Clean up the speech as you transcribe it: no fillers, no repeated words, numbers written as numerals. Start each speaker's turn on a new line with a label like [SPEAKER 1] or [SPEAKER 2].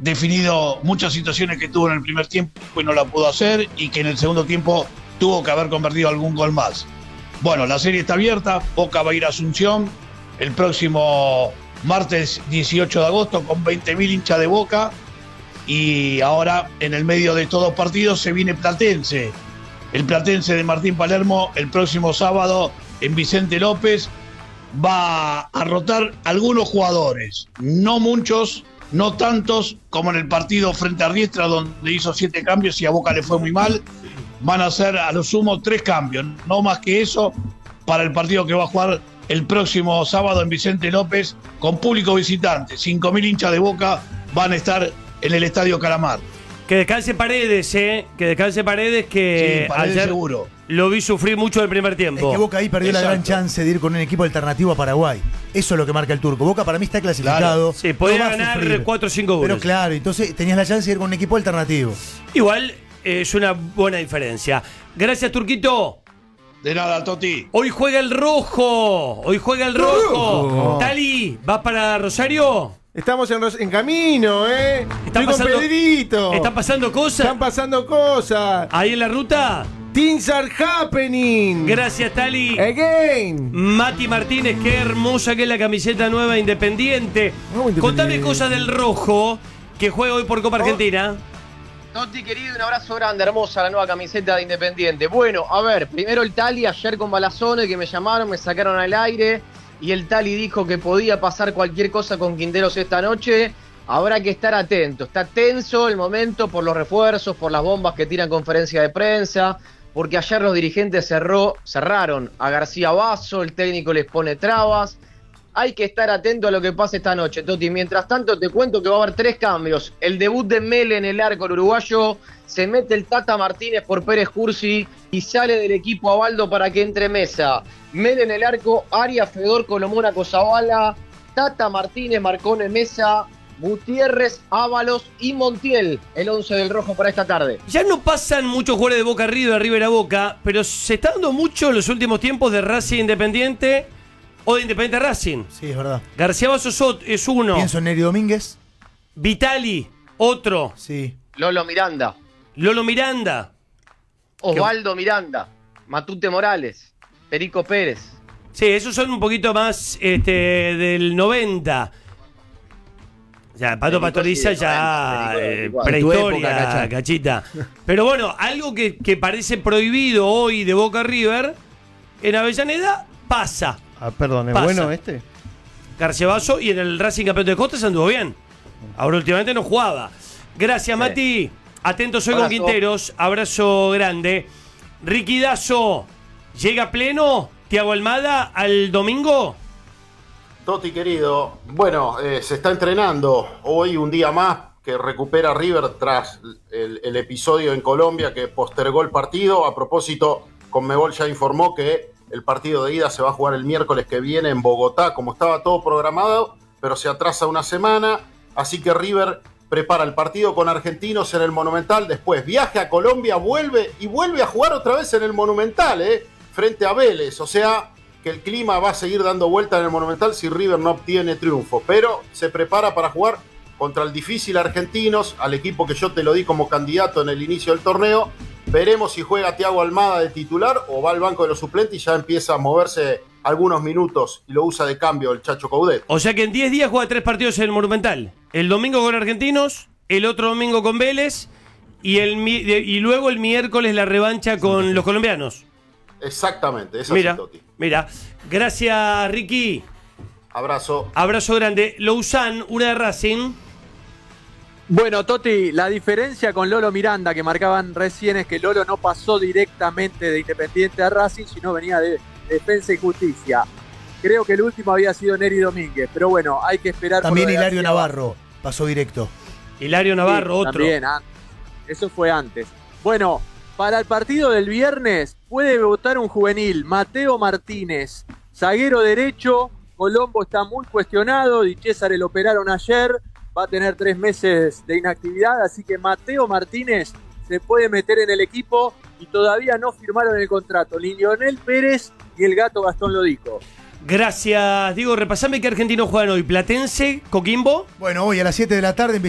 [SPEAKER 1] definido muchas situaciones que tuvo en el primer tiempo y no la pudo hacer, y que en el segundo tiempo tuvo que haber convertido algún gol más. Bueno, la serie está abierta, Boca va a ir a Asunción el próximo martes 18 de agosto con 20.000 hinchas de Boca, y ahora en el medio de estos dos partidos se viene Platense. El Platense de Martín Palermo el próximo sábado en Vicente López va a rotar algunos jugadores, no muchos, no tantos como en el partido frente a Riestra, donde hizo 7 cambios y a Boca le fue muy mal. Van a hacer a lo sumo 3 cambios, no más que eso, para el partido que va a jugar el próximo sábado en Vicente López con público visitante. 5.000 hinchas de Boca van a estar en el Estadio Calamar.
[SPEAKER 2] Que descanse Paredes, que descanse Paredes, que
[SPEAKER 1] sí, Paredes
[SPEAKER 2] ayer
[SPEAKER 1] seguro
[SPEAKER 2] lo vi sufrir mucho el primer tiempo.
[SPEAKER 3] Es que Boca ahí perdió la gran chance de ir con un equipo alternativo a Paraguay. Eso es lo que marca el turco. Boca para mí está clasificado.
[SPEAKER 2] Claro. Sí, podía ganar 4 o 5 goles.
[SPEAKER 3] Pero claro, entonces tenías la chance de ir con un equipo alternativo.
[SPEAKER 2] Igual es una buena diferencia. Gracias, Turquito.
[SPEAKER 1] De nada, Toti.
[SPEAKER 2] Hoy juega el rojo. Tali, ¿vas para Rosario?
[SPEAKER 4] Estamos en camino, Estoy con Pedrito.
[SPEAKER 2] ¿Están pasando cosas?
[SPEAKER 4] Están pasando cosas.
[SPEAKER 2] ¿Ahí en la ruta?
[SPEAKER 4] Things are happening.
[SPEAKER 2] Gracias, Tali.
[SPEAKER 4] Again.
[SPEAKER 2] Mati Martínez, qué hermosa que es la camiseta nueva Independiente. Contame cosas del rojo que juega hoy por Copa Argentina.
[SPEAKER 5] Totti querido, un abrazo grande, hermosa la nueva camiseta de Independiente. Bueno, a ver, primero el Tali ayer con Balazones, que me llamaron, me sacaron al aire, y el Tali dijo que podía pasar cualquier cosa con Quinteros esta noche. Habrá que estar atento, está tenso el momento por los refuerzos, por las bombas que tiran conferencia de prensa, porque ayer los dirigentes cerraron a García Basso, el técnico les pone trabas. Hay que estar atento a lo que pase esta noche, Toti. Mientras tanto, te cuento que va a haber 3 cambios. El debut de Mele en el arco, el uruguayo. Se mete el Tata Martínez por Pérez Cursi y sale del equipo Abaldo para que entre Mesa. Mele en el arco, Arias, Fedor, Colomona, Zavala, Tata Martínez, Marcone, Mesa, Gutiérrez, Ábalos y Montiel. El 11 del rojo para esta tarde.
[SPEAKER 2] Ya no pasan muchos jugadores de Boca arriba, de River a Boca, pero se está dando mucho en los últimos tiempos de Racing Independiente o de Independiente Racing.
[SPEAKER 3] Sí, es verdad.
[SPEAKER 2] García Basso es uno.
[SPEAKER 3] Pienso en Neri Domínguez.
[SPEAKER 2] Vitali, otro.
[SPEAKER 3] Sí.
[SPEAKER 5] Lolo Miranda. Osvaldo Miranda. Matute Morales. Perico Pérez.
[SPEAKER 2] Sí, esos son un poquito más del 90. Ya, Pato Pastoriza ya prehistoria, Cachita. Pero bueno, algo que parece prohibido hoy de Boca River, en Avellaneda pasa.
[SPEAKER 4] Perdón, ¿es bueno este?
[SPEAKER 2] García Basso, y en el Racing Campeón de Costa se anduvo bien. Ahora últimamente no jugaba. Gracias, Mati. Atentos hoy con Quinteros. Abrazo grande. Ricky Dazo, ¿llega pleno Thiago Almada al domingo?
[SPEAKER 6] Toti querido, bueno, se está entrenando hoy un día más que recupera River tras el episodio en Colombia que postergó el partido. A propósito, Conmebol ya informó que el partido de ida se va a jugar el miércoles que viene en Bogotá, como estaba todo programado, pero se atrasa una semana, así que River prepara el partido con Argentinos en el Monumental, después viaje a Colombia, vuelve a jugar otra vez en el Monumental, frente a Vélez, o sea que el clima va a seguir dando vuelta en el Monumental si River no obtiene triunfo, pero se prepara para jugar contra el difícil Argentinos, al equipo que yo te lo di como candidato en el inicio del torneo. Veremos si juega Thiago Almada de titular o va al banco de los suplentes y ya empieza a moverse algunos minutos y lo usa de cambio el Chacho Coudet.
[SPEAKER 2] O sea que en 10 días juega 3 partidos en el Monumental. El domingo con Argentinos, el otro domingo con Vélez y luego el miércoles la revancha con los colombianos.
[SPEAKER 6] Exactamente, eso
[SPEAKER 2] mira,
[SPEAKER 6] es Toti.
[SPEAKER 2] Mira, gracias Ricky.
[SPEAKER 6] Abrazo.
[SPEAKER 2] Abrazo grande. Lousan, una de Racing.
[SPEAKER 7] Bueno, Toti, la diferencia con Lolo Miranda que marcaban recién es que Lolo no pasó directamente de Independiente a Racing, sino venía de Defensa y Justicia. Creo que el último había sido Neri Domínguez, pero bueno, hay que esperar.
[SPEAKER 3] También Hilario Navarro pasó directo.
[SPEAKER 2] Hilario Navarro,
[SPEAKER 7] sí,
[SPEAKER 2] otro.
[SPEAKER 7] También, eso fue antes. Bueno, para el partido del viernes puede debutar un juvenil, Mateo Martínez, zaguero derecho. Colombo está muy cuestionado, Di César lo operaron ayer, va a tener 3 meses de inactividad, así que Mateo Martínez se puede meter en el equipo y todavía no firmaron el contrato, ni Lionel Pérez y el Gato Gastón Lodico.
[SPEAKER 2] Gracias, Diego. Repasame qué argentinos juegan hoy. Platense, Coquimbo.
[SPEAKER 3] Bueno, hoy a las 7 de la tarde